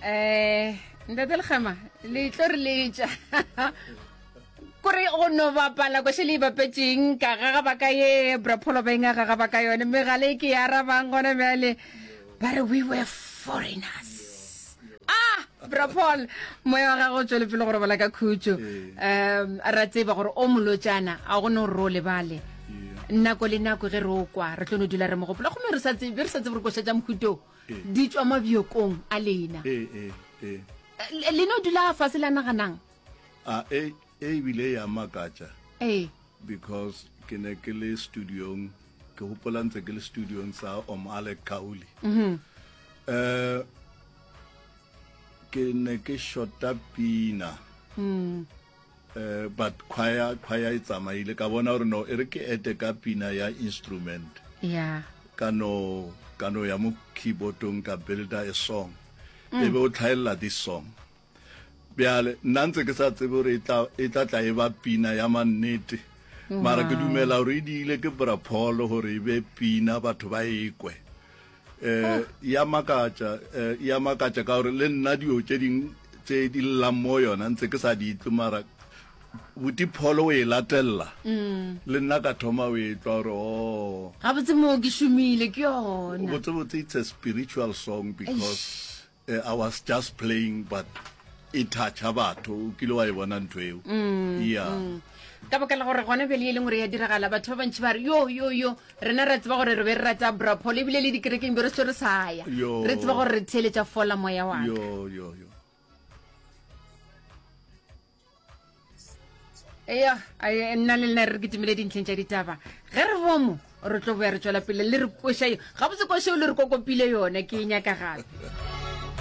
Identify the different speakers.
Speaker 1: Ntate Lekgema le tlo re letša kore o no bapala ko se le bapetseng ka ga ba ka ye Brapolo ba enga ga ba ka yone megale ke ya rabang gona bjale ba re we were foreigners. Brapol moya wa gago tswele pele gore bala ka khutso ra tseba gore o molotjana a go no role bale nako le nako ge re o kwa re tlo no dula re mogopola go me re sa tsebe gore go setsa mkhuto di tswa mabiokong a lena le no dula fase la naganang
Speaker 2: bile ya makatša because ke ne ke le studiong ke gopola ntse ke le studiong sa Alec Kauli ke ne ke shota pina but choir e tsamaile ka bona gore no e re ke ete ka pina ya instrument ka no ya mo keyboardong ka builda a song ebe o tlhaela this song bjale nna ntse ke sa tsebe gore e tla e ba pina ya mannete mara ke dumela gore e diile ke Brapolo gore e be pina batho ba ekwe ya makatša ka gore le nna dio tse di llang mo yona ntse ke sa di itse mara Pholo o e latella le nna ka thoma o e twa gore
Speaker 1: ga botse mo ke shumile ke yona
Speaker 2: botse it's a spiritual song because I was just playing but e toucha batho ke le wa e bona ntho eo
Speaker 1: ka baka la gore gona bele e leng gore ya diragala batho ba bantši ba re yo rena re tseba gore re be re rata Brapolo ebile le dikerekeng be re se re saya re tseba gore re theeletša fola moya wa nna le nna re ke timile dintlheng tša ditaba ge re bomo re tlo boya re tswela pele le re koša yo ga botse koša o le re kokopile yona ke e nyaka gape